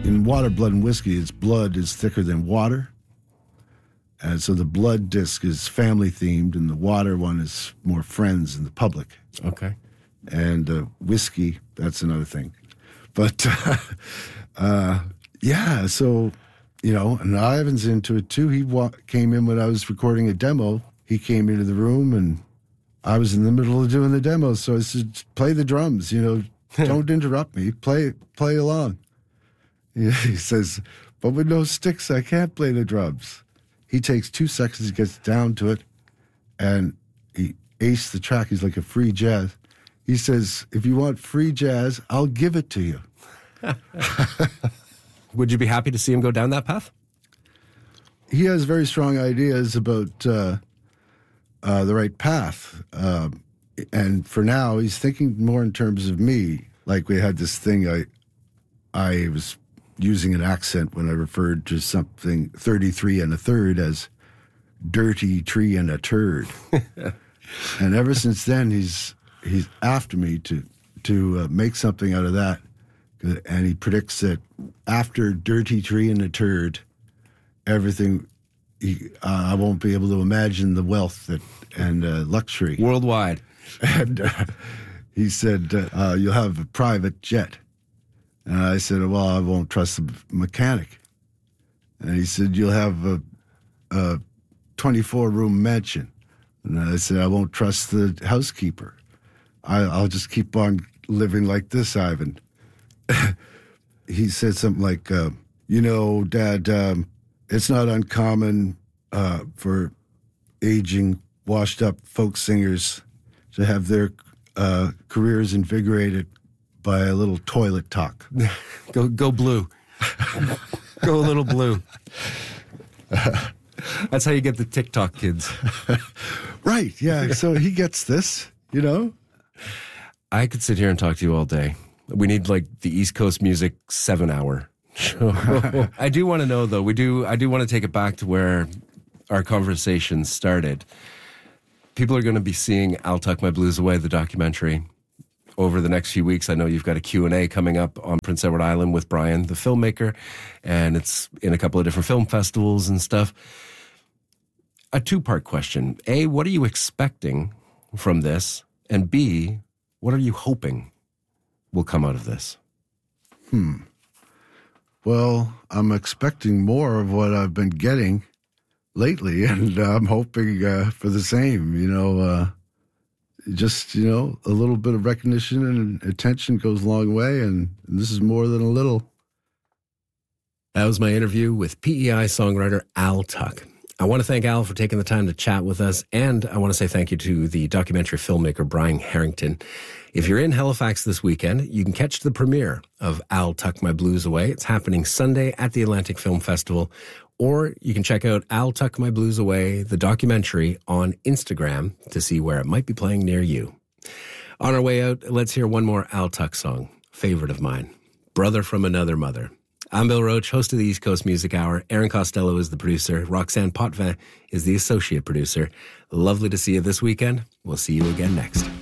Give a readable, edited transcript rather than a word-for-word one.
in Water, Blood, and Whiskey, its blood is thicker than water. And so the blood disc is family themed, and the water one is more friends and the public. Okay. And whiskey, that's another thing. But yeah, so, you know, and Ivan's into it too. He came in when I was recording a demo. He came into the room and I was in the middle of doing the demo. So I said, play the drums, you know, don't interrupt me. Play along. He says, but with no sticks, I can't play the drums. He takes 2 seconds, he gets down to it, and he aced the track. He's like a free jazz. He says, if you want free jazz, I'll give it to you. Would you be happy to see him go down that path? He has very strong ideas about the right path. And for now, he's thinking more in terms of me. Like we had this thing, I was using an accent when I referred to something 33 and a third as dirty tree and a turd. And ever since then, he's after me to make something out of that. And he predicts that after dirty tree and a turd, everything, I won't be able to imagine the wealth and luxury. Worldwide. And he said, you'll have a private jet. And I said, well, I won't trust the mechanic. And he said, you'll have a 24-room mansion. And I said, I won't trust the housekeeper. I'll just keep on living like this, Ivan. He said something like, you know, Dad, it's not uncommon for aging, washed-up folk singers to have their careers invigorated by a little toilet talk. Go blue. Go a little blue. That's how you get the TikTok kids. Right, yeah. So he gets this, you know? I could sit here and talk to you all day. We need like the East Coast music 7-hour show. I do want to know though, I do want to take it back to where our conversation started. People are going to be seeing I'll Tuck My Blues Away, the documentary, over the next few weeks. I know you've got a Q&A coming up on Prince Edward Island with Brian, the filmmaker, and it's in a couple of different film festivals and stuff. A 2-part question. A, what are you expecting from this? And B, what are you hoping will come out of this? Well, I'm expecting more of what I've been getting lately, and I'm hoping for the same, you know, just, you know, a little bit of recognition and attention goes a long way, and this is more than a little. That was my interview with PEI songwriter Al Tuck. I want to thank Al for taking the time to chat with us, and I want to say thank you to the documentary filmmaker Brian Harrington. If you're in Halifax this weekend, you can catch the premiere of I'll Tuck My Blues Away. It's happening Sunday at the Atlantic Film Festival, or you can check out I'll Tuck My Blues Away, the documentary, on Instagram to see where it might be playing near you. On our way out, let's hear one more Al Tuck song, favorite of mine, Brother from Another Mother. I'm Bill Roach, host of the East Coast Music Hour. Aaron Costello is the producer. Roxanne Potvin is the associate producer. Lovely to see you this weekend. We'll see you again next.